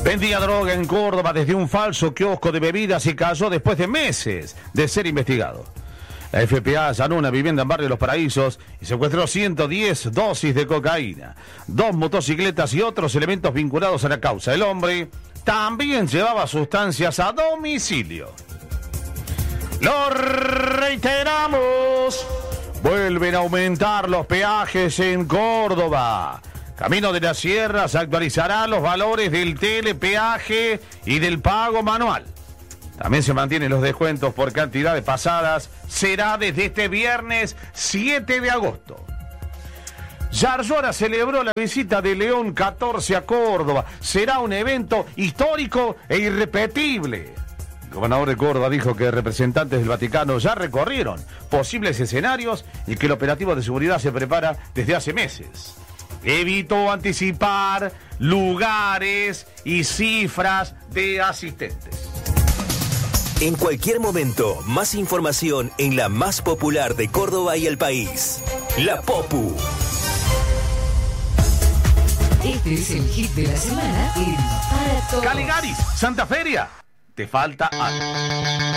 Vendía droga en Córdoba desde un falso kiosco de bebidas y cayó después de meses de ser investigado. La FPA allanó una vivienda en Barrio Los Paraísos y secuestró 110 dosis de cocaína, 2 motocicletas y otros elementos vinculados a la causa. El hombre también llevaba sustancias a domicilio. Lo reiteramos, vuelven a aumentar los peajes en Córdoba. Camino de las Sierras actualizará los valores del telepeaje y del pago manual. También se mantienen los descuentos por cantidades pasadas. Será desde este viernes 7 de agosto. Yarlora celebró la visita de León XIV a Córdoba. Será un evento histórico e irrepetible. El gobernador de Córdoba dijo que representantes del Vaticano ya recorrieron posibles escenarios y que el operativo de seguridad se prepara desde hace meses. Evitó anticipar lugares y cifras de asistentes. En cualquier momento, más información en la más popular de Córdoba y el país. La Popu. Este es el hit de la semana en Para Todos. Caligaris, Santa Feria. Te falta algo.